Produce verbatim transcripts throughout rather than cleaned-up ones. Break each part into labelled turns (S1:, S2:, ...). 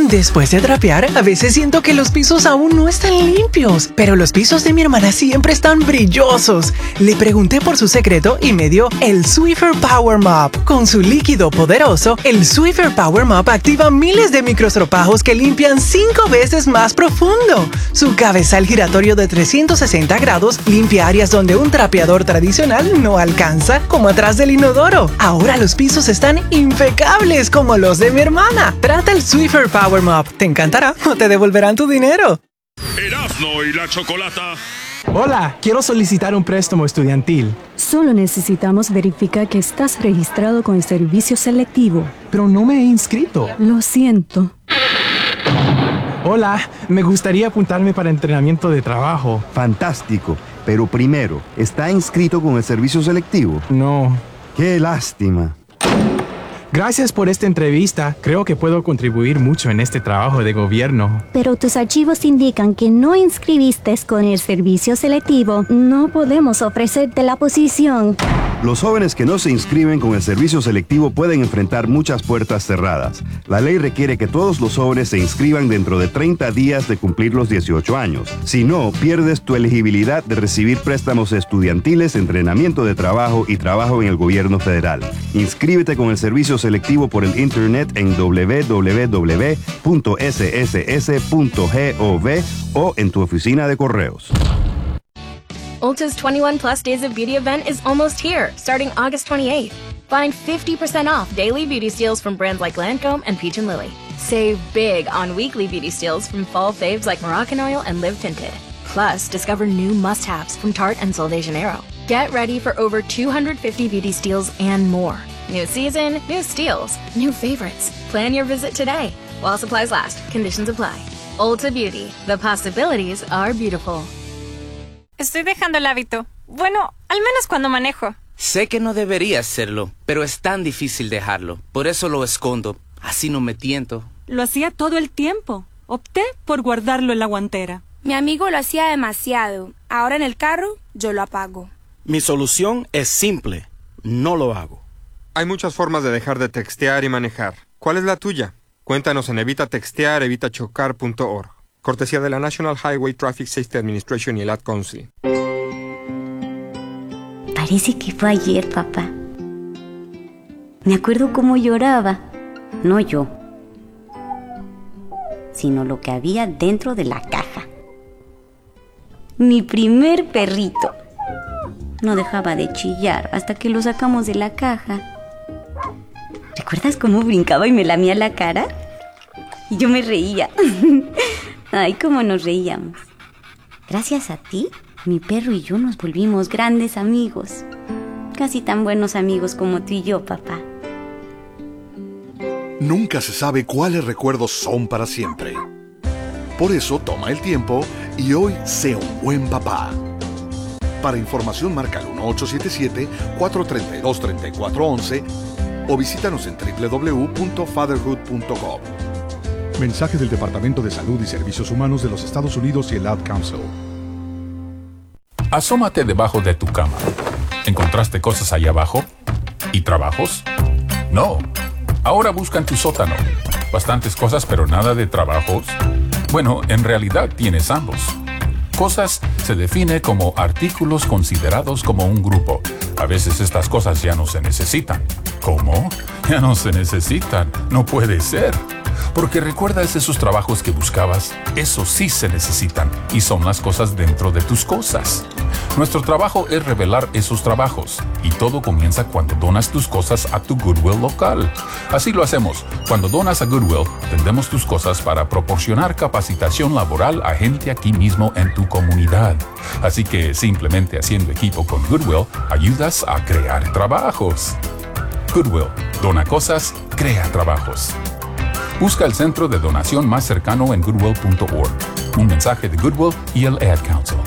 S1: Después de trapear, a veces siento que los pisos aún no están limpios, pero los pisos de mi hermana siempre están brillosos. Le pregunté por su secreto y me dio el Swiffer Power Mop. Con su líquido poderoso, el Swiffer Power Mop activa miles de microstropajos que limpian cinco veces más profundo. Su cabezal giratorio de trescientos sesenta grados limpia áreas donde un trapeador tradicional no alcanza, como atrás del inodoro. Ahora los pisos están impecables como los de mi hermana. Trata el Swiffer Power Mop. Te encantará o te devolverán tu dinero.
S2: Erasmo y la Chocolata.
S3: Hola, quiero solicitar un préstamo estudiantil.
S4: Solo necesitamos verificar que estás registrado con el servicio selectivo.
S3: Pero no me he inscrito.
S4: Lo siento.
S3: Hola, me gustaría apuntarme para entrenamiento de trabajo.
S5: Fantástico, pero primero, ¿está inscrito con el servicio selectivo?
S3: No.
S5: ¡Qué lástima!
S3: Gracias por esta entrevista. Creo que puedo contribuir mucho en este trabajo de gobierno.
S6: Pero tus archivos indican que no inscribiste con el servicio selectivo. No podemos ofrecerte la posición.
S5: Los jóvenes que no se inscriben con el servicio selectivo pueden enfrentar muchas puertas cerradas. La ley requiere que todos los jóvenes se inscriban dentro de treinta días de cumplir los dieciocho años. Si no, pierdes tu elegibilidad de recibir préstamos estudiantiles, entrenamiento de trabajo y trabajo en el gobierno federal. Inscríbete con el servicio selectivo por el internet en doble u doble u doble u punto ese ese ese punto gov o en tu oficina de correos.
S7: Ulta's twenty-one plus Days of Beauty event is almost here, starting August twenty-eighth. Find fifty percent off daily beauty steals from brands like Lancome and Peach and Lily. Save big on weekly beauty steals from fall faves like Moroccan Oil and Live Tinted. Plus, discover new must-haves from Tarte and Sol de Janeiro. Get ready for over two hundred fifty beauty steals and more. New season, new steals, new favorites. Plan your visit today. While supplies last, conditions apply. Ulta Beauty, the possibilities are beautiful.
S8: Estoy dejando el hábito. Bueno, al menos cuando manejo.
S9: Sé que no debería hacerlo, pero es tan difícil dejarlo. Por eso lo escondo. Así no me tiento.
S8: Lo hacía todo el tiempo. Opté por guardarlo en la guantera.
S10: Mi amigo lo hacía demasiado. Ahora en el carro, yo lo apago.
S11: Mi solución es simple. No lo hago.
S12: Hay muchas formas de dejar de textear y manejar. ¿Cuál es la tuya? Cuéntanos en evita textear evita chocar punto org. Cortesía de la National Highway Traffic Safety Administration y el Ad Council.
S6: Parece que fue ayer, papá. Me acuerdo cómo lloraba. No yo, sino lo que había dentro de la caja. Mi primer perrito. No dejaba de chillar hasta que lo sacamos de la caja. ¿Recuerdas cómo brincaba y me lamía la cara? Y yo me reía. Ay, cómo nos reíamos. Gracias a ti, mi perro y yo nos volvimos grandes amigos. Casi tan buenos amigos como tú y yo, papá.
S13: Nunca se sabe cuáles recuerdos son para siempre. Por eso, toma el tiempo y hoy sé un buen papá. Para información, marca el uno ocho siete siete, cuatro tres dos, tres cuatro uno uno o visítanos en doble u doble u doble u punto fatherhood punto gov.
S14: Mensaje del Departamento de Salud y Servicios Humanos de los Estados Unidos y el Ad Council.
S15: Asómate debajo de tu cama. ¿Encontraste cosas allá abajo? ¿Y trabajos? No. Ahora busca en tu sótano. Bastantes cosas, pero nada de trabajos. Bueno, en realidad tienes ambos. Cosas se define como artículos considerados como un grupo. A veces estas cosas ya no se necesitan. ¿Cómo? Ya no se necesitan. No puede ser. Porque recuerdas esos trabajos que buscabas, esos sí se necesitan y son las cosas dentro de tus cosas. Nuestro trabajo es revelar esos trabajos y todo comienza cuando donas tus cosas a tu Goodwill local. Así lo hacemos. Cuando donas a Goodwill, vendemos tus cosas para proporcionar capacitación laboral a gente aquí mismo en tu comunidad. Así que simplemente haciendo equipo con Goodwill, ayudas a crear trabajos. Goodwill, dona cosas, crea trabajos. Busca el centro de donación más cercano en goodwill punto org. Un mensaje de Goodwill y el Ad Council.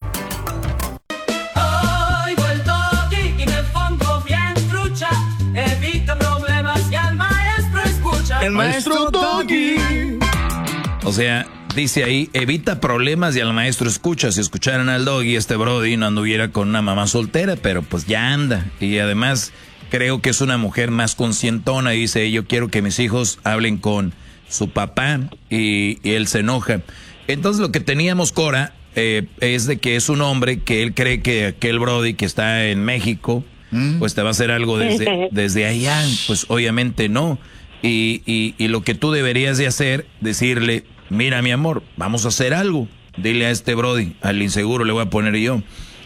S16: Oigo el doggy y me pongo bien trucha. Evita problemas y al maestro escucha.
S17: El maestro doggy. O sea, dice ahí, evita problemas y al maestro escucha. Si escucharan al doggy, este brody no anduviera con una mamá soltera, pero pues ya anda. Y además, creo que es una mujer más conscientona. Dice, yo quiero que mis hijos hablen con su papá y, y él se enoja. Entonces lo que teníamos, Cora, eh, es de que es un hombre que él cree que aquel Brody que está en México, ¿Mm? pues te va a hacer algo desde, desde allá. Pues obviamente no. Y, y, y lo que tú deberías de hacer, decirle, mira mi amor, vamos a hacer algo. Dile a este Brody, al inseguro le voy a poner yo,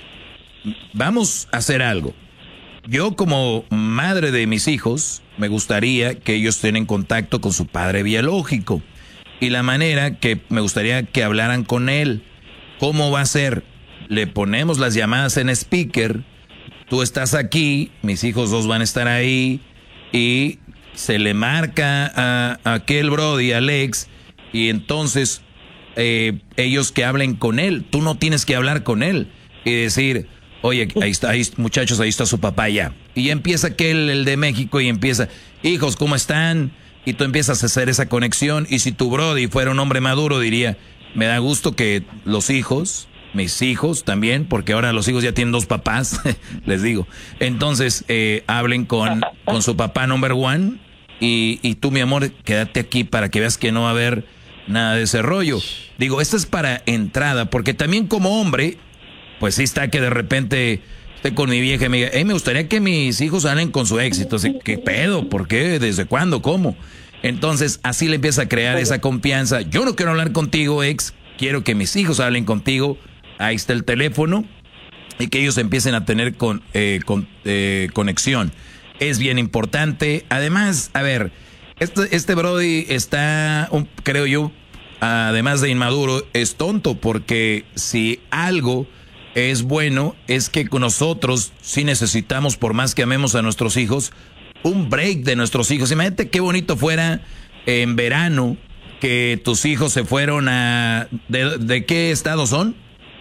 S17: vamos a hacer algo. Yo como madre de mis hijos, me gustaría que ellos estén en contacto con su padre biológico. Y la manera que me gustaría que hablaran con él, ¿cómo va a ser? Le ponemos las llamadas en speaker, tú estás aquí, mis hijos dos van a estar ahí, y se le marca a, a aquel Brody, Alex, y entonces eh, ellos que hablen con él, tú no tienes que hablar con él y decir, oye, ahí está, ahí, muchachos, ahí está su papá ya. Y ya empieza aquel, el de México, y empieza, hijos, ¿cómo están? Y tú empiezas a hacer esa conexión. Y si tu Brody fuera un hombre maduro, diría, me da gusto que los hijos, mis hijos también, porque ahora los hijos ya tienen dos papás, les digo. Entonces, eh, hablen con, con su papá number one, y, y tú, mi amor, quédate aquí para que veas que no va a haber nada de ese rollo. Digo, esto es para entrada, porque también como hombre, pues sí está que de repente esté con mi vieja y me diga, hey, me gustaría que mis hijos hablen con su éxito. Así, ¿qué pedo? ¿Por qué? ¿Desde cuándo? ¿Cómo? Entonces, así le empieza a crear esa confianza. Yo no quiero hablar contigo, ex. Quiero que mis hijos hablen contigo. Ahí está el teléfono. Y que ellos empiecen a tener con, eh, con, eh, conexión. Es bien importante. Además, a ver, este, este Brody está, un, creo yo, además de inmaduro, es tonto. Porque si algo es bueno, es que con nosotros sí necesitamos, por más que amemos a nuestros hijos, un break de nuestros hijos. Imagínate qué bonito fuera en verano que tus hijos se fueron a... ¿De, de qué estado son?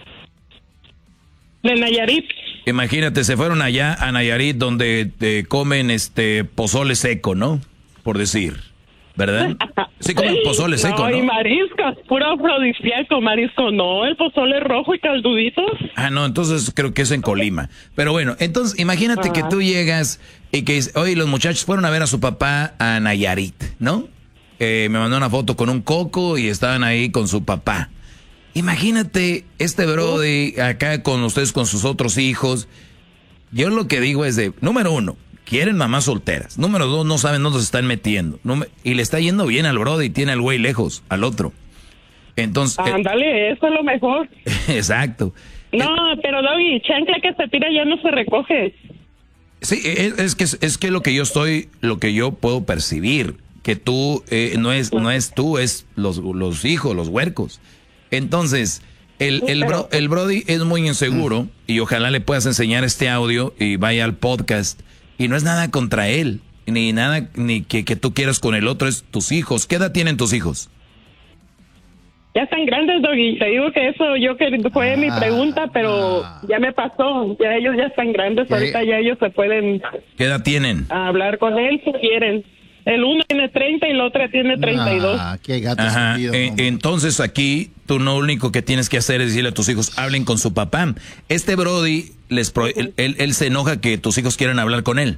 S18: De Nayarit.
S17: Imagínate, se fueron allá a Nayarit donde te comen este pozole seco, ¿no? Por decir, ¿verdad? Sí comen pozole seco, ¿no?
S18: No, y mariscos, puro afrodisíaco, marisco, no, el pozole rojo y calduditos.
S17: Ah, no, entonces creo que es en Colima. Pero bueno, entonces imagínate Ajá. que tú llegas y que, oye, los muchachos fueron a ver a su papá a Nayarit, ¿no? Eh, me mandó una foto con un coco y estaban ahí con su papá. Imagínate este Brody acá con ustedes, con sus otros hijos. Yo lo que digo es de, número uno, quieren mamás solteras. Número dos, no saben dónde se están metiendo. Número, y le está yendo bien al Brody y tiene al güey lejos, al otro. Entonces...
S18: Ándale, eh, eso es lo mejor.
S17: Exacto.
S18: No, eh, pero Doggy, chancla que se tira ya no se recoge.
S17: Sí, es, es que es que lo que yo estoy, lo que yo puedo percibir, que tú, eh, no es no es tú, es los, los hijos, los huercos. Entonces, el, el, bro, el Brody es muy inseguro y ojalá le puedas enseñar este audio y vaya al podcast. Y no es nada contra él, ni nada ni que, que tú quieras con el otro, es tus hijos. ¿Qué edad tienen tus hijos?
S18: Ya están grandes, Doggy. Te digo que eso yo que fue ah, mi pregunta, pero ah. ya me pasó. Ya ellos ya están grandes. ¿Qué? Ahorita ya ellos se pueden...
S17: ¿Qué edad tienen?
S18: Hablar con él si quieren. El uno tiene treinta y el otro tiene treinta y dos.
S19: Ah, qué gato
S17: Ajá.
S19: sentido,
S17: Eh, entonces aquí tú no lo único que tienes que hacer es decirle a tus hijos, hablen con su papá. Este Brody, les pro, él, él, él se enoja que tus hijos quieran hablar con él.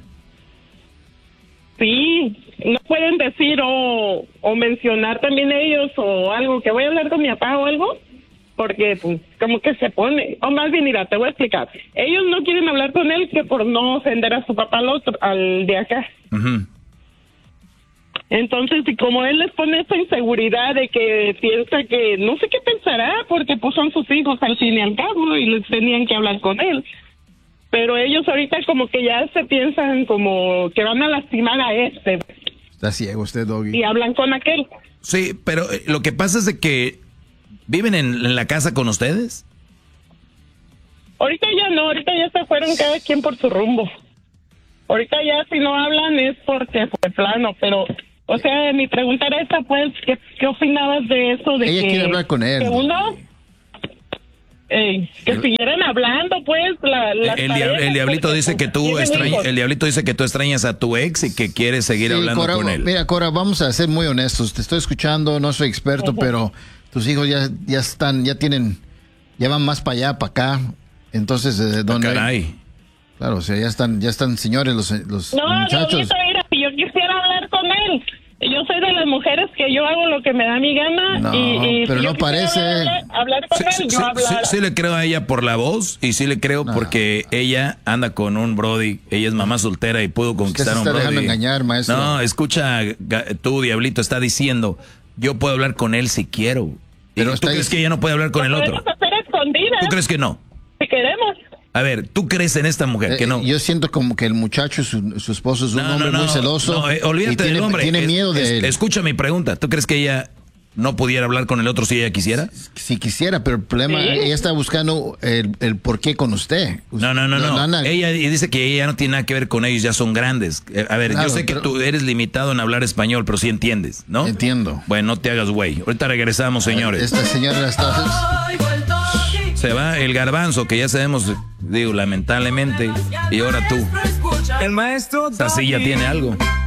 S18: Sí, no pueden decir o, o mencionar también ellos o algo, que voy a hablar con mi papá o algo, porque pues como que se pone, o más bien, mira, te voy a explicar. Ellos no quieren hablar con él que por no ofender a su papá al otro, al de acá.
S17: Uh-huh.
S18: Entonces, y como él les pone esa inseguridad de que piensa que, no sé qué pensará, porque pues son sus hijos al fin y al cabo y les tenían que hablar con él. Pero ellos ahorita como que ya se piensan como que van a lastimar a este.
S19: Está ciego usted, Doggy.
S18: Y hablan con aquel.
S17: Sí, pero eh, lo que pasa es de que viven en, en la casa con ustedes.
S18: Ahorita ya no, ahorita ya se fueron cada quien por su rumbo. Ahorita ya si no hablan es porque fue plano, pero... O sea, mi pregunta era esta, pues, ¿qué, qué opinabas de eso? De
S19: Ella
S18: que,
S19: quiere hablar con él.
S18: Que uno... Eh, que el, siguieran hablando, pues, la, la
S17: el, diab, el diablito dice que tú extrañas, el diablito dice que tú extrañas a tu ex y que quieres seguir sí, hablando
S19: Cora,
S17: con él.
S19: Mira, Cora, vamos a ser muy honestos. Te estoy escuchando, no soy experto, uh-huh. pero tus hijos ya, ya están, ya tienen, ya van más para allá, para acá. Entonces, eh, ¿dónde?
S17: Ah, caray.
S19: Claro, o sea, ya están, ya están señores los, los
S18: no,
S19: muchachos.
S18: No, mira, si yo quisiera hablar con él, yo soy de las mujeres que yo hago lo que me da mi gana.
S19: No,
S18: y, y
S19: pero
S18: si yo
S19: no parece.
S18: Hablar, hablar con
S17: Sí,
S18: él,
S17: sí,
S18: yo
S17: sí,
S18: hablar.
S17: sí, sí le creo a ella por la voz y sí le creo
S19: No.
S17: porque ella anda con un brody, ella es mamá soltera y pudo conquistar
S19: se
S17: a un
S19: está
S17: brody.
S19: dejando engañar, maestro.
S17: No, escucha, ga- tú, Diablito, está diciendo, yo puedo hablar con él si quiero.
S19: Pero
S17: ¿Y
S19: está
S17: ¿Tú crees
S19: dic-
S17: que ella no puede hablar con el otro?
S18: Podemos hacer escondidas.
S17: ¿Tú crees que no?
S18: Si queremos.
S17: A ver, ¿tú crees en esta mujer que
S19: Eh,
S17: no?
S19: Yo siento como que el muchacho, su, su esposo, es un
S17: No,
S19: hombre
S17: no, no,
S19: muy celoso.
S17: no, eh,
S19: y
S17: olvídate
S19: tiene,
S17: del hombre.
S19: Tiene
S17: Es-
S19: miedo de
S17: es-
S19: él.
S17: Escucha mi pregunta. ¿Tú crees que ella no pudiera hablar con el otro si ella quisiera?
S19: Si quisiera, pero el problema,
S18: Sí.
S19: ella está buscando el, el por qué con usted.
S17: No, no, no,
S19: La-
S17: no.
S19: la-
S17: Ella y dice que ella no tiene nada que ver con ellos, ya son grandes. Eh, A ver,
S19: Claro,
S17: yo sé que
S19: pero-
S17: tú eres limitado en hablar español, pero sí entiendes, ¿no?
S19: Entiendo.
S17: Bueno, no te hagas güey. Ahorita regresamos, señores.
S19: Esta señora está...
S17: Se va el garbanzo, que ya sabemos, digo, lamentablemente. Y ahora tú.
S16: El maestro
S17: Esta silla tiene algo.